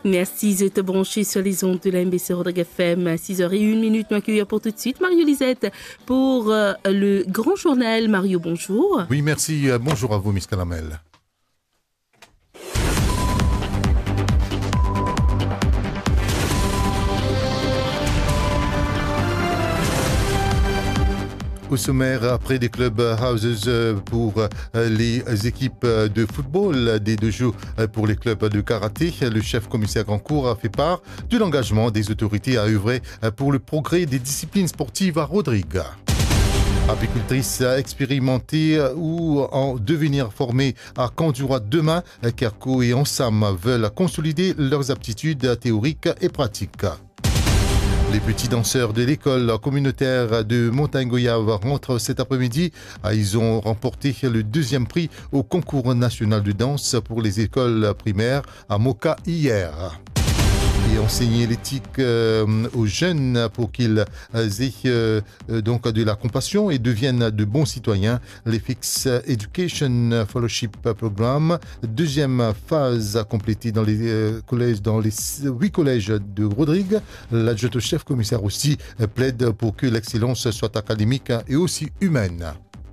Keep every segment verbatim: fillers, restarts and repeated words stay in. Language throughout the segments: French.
Merci de te brancher sur les ondes de la M B C Rodrigue F M à six heures zéro un. Nous accueillir pour tout de suite Mario Lisette pour euh, le grand journal. Mario, bonjour. Oui, merci. Bonjour à vous, Miss Calamel. Au sommaire, après des club houses pour les équipes de football, des dojos pour les clubs de karaté, le chef commissaire Grandcourt a fait part de l'engagement des autorités à œuvrer pour le progrès des disciplines sportives à Rodrigue. Apicultrice expérimentée ou en devenir formée à Kandura demain, Kerko et Ensam veulent consolider leurs aptitudes théoriques et pratiques. Les petits danseurs de l'école communautaire de Montagne-Goyave rentrent cet après-midi. Ils ont remporté le deuxième prix au concours national de danse pour les écoles primaires à Moka hier. Et enseigner l'éthique euh, aux jeunes pour qu'ils euh, aient euh, donc de la compassion et deviennent de bons citoyens. Les Fix Education Fellowship Programme, deuxième phase complétée dans les euh, collèges, dans les huit collèges de Rodrigue. L'adjoint au chef commissaire aussi euh, plaide pour que l'excellence soit académique et aussi humaine.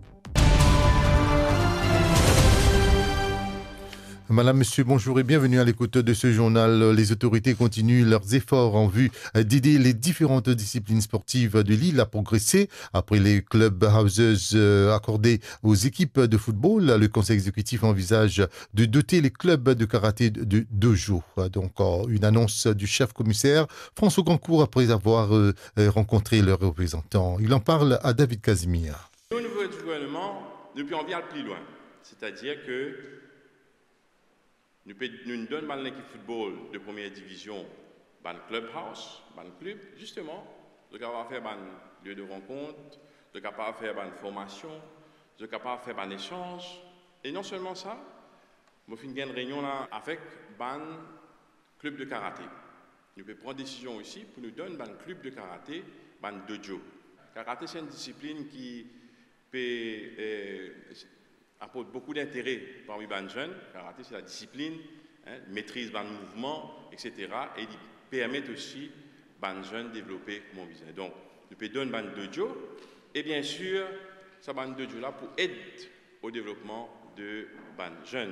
Madame, Monsieur, bonjour et bienvenue à l'écoute de ce journal. Les autorités continuent leurs efforts en vue d'aider les différentes disciplines sportives de l'île à progresser. Après les club houses accordés aux équipes de football, le conseil exécutif envisage de doter les clubs de karaté de dojo. Donc, une annonce du chef commissaire François Grandcourt après avoir rencontré leurs représentants. Il en parle à David Casimir. Au niveau du gouvernement, depuis on vient plus loin. C'est-à-dire que nous nous donnons l'équipe football de première division, ban clubhouse, ban club, justement, de capable faire ban lieu de rencontre, de capable faire ban formation, de capable faire ban échange. Et non seulement ça, nous faisons une réunion là avec ban club de karaté. Nous pouvons prendre décision aussi pour nous donner ban club de karaté, ban dojo. Karaté c'est une discipline qui peut euh, apporte beaucoup d'intérêt parmi les jeunes. Karaté, c'est la discipline, hein, maîtrise le mouvement, et cetera. Et il permet aussi aux jeunes de développer mon business. Donc, nous pouvons donner un dojo et bien sûr, ce dojo-là pour aider au développement de jeunes.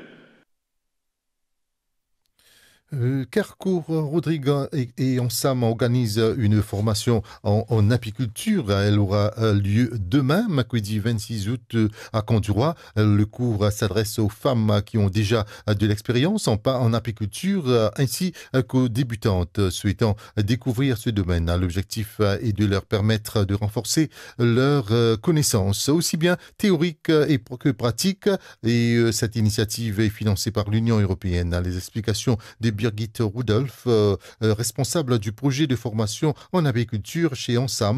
Euh, Kerko, Rodrigue et, et Ensam organisent une formation en, en apiculture. Elle aura lieu demain, mercredi vingt-six août à Kandura. Le cours s'adresse aux femmes qui ont déjà de l'expérience en, en apiculture ainsi qu'aux débutantes souhaitant découvrir ce domaine. L'objectif est de leur permettre de renforcer leurs connaissances, aussi bien théoriques que pratiques. Et cette initiative est financée par l'Union européenne. Les explications des Birgit Rudolph, euh, responsable du projet de formation en apiculture chez Ensam.